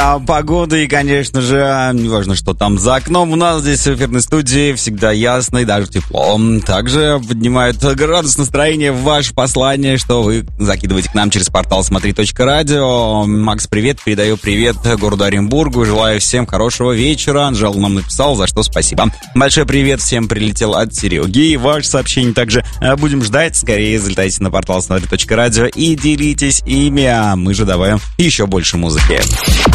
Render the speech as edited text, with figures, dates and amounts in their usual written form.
Погода и, конечно же, неважно, что там за окном, у нас здесь в эфирной студии всегда ясно и даже тепло. Также поднимает градус настроения ваше послание, что вы закидываете к нам через портал смотри.радио. Макс, привет, передаю привет городу Оренбургу, желаю всем хорошего вечера. Анжела нам написал, за что спасибо. Большой привет всем прилетел от Сереги. И ваше сообщение также будем ждать. Скорее залетайте на портал смотри.радио и делитесь ими, а мы же добавим еще больше музыки.